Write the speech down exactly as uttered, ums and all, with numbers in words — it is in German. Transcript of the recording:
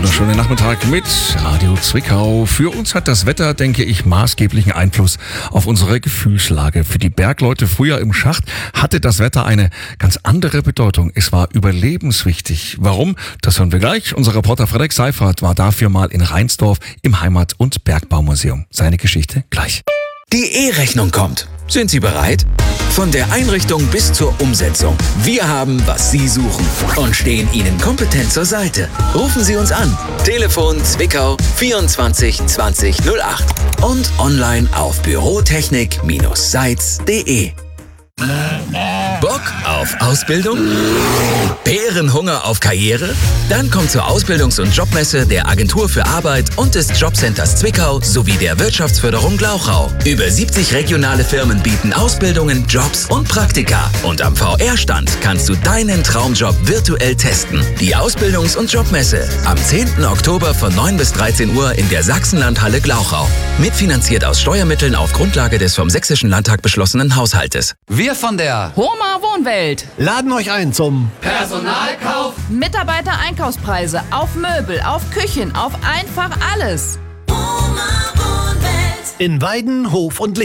wunderschönen Nachmittag mit Radio Zwickau. Für uns hat das Wetter, denke ich, maßgeblichen Einfluss auf unsere Gefühlslage. Für die Bergleute früher im Schacht hatte das Wetter eine ganz andere Bedeutung. Es war überlebenswichtig. Warum? Das hören wir gleich. Unser Reporter Frederik Seifert war dafür mal in Rheinsdorf im Heimat- und Bergbaumuseum. Seine Geschichte gleich. Die E-Rechnung kommt. Sind Sie bereit? Von der Einrichtung bis zur Umsetzung. Wir haben, was Sie suchen und stehen Ihnen kompetent zur Seite. Rufen Sie uns an. Telefon Zwickau vierundzwanzig zwanzig null acht und online auf bürotechnik seitz punkt de. Bock auf Ausbildung? Bärenhunger auf Karriere? Dann kommt zur Ausbildungs- und Jobmesse der Agentur für Arbeit und des Jobcenters Zwickau sowie der Wirtschaftsförderung Glauchau. Über siebzig regionale Firmen bieten Ausbildungen, Jobs und Praktika. Und am V R-Stand kannst du deinen Traumjob virtuell testen. Die Ausbildungs- und Jobmesse am zehnten Oktober von neun bis dreizehn Uhr in der Sachsenlandhalle Glauchau. Mitfinanziert aus Steuermitteln auf Grundlage des vom Sächsischen Landtag beschlossenen Haushaltes. Wir von der Homa Wohnwelt laden euch ein zum Personalkauf. Mitarbeiter-Einkaufspreise auf Möbel, auf Küchen, auf einfach alles. in Weiden, Hof und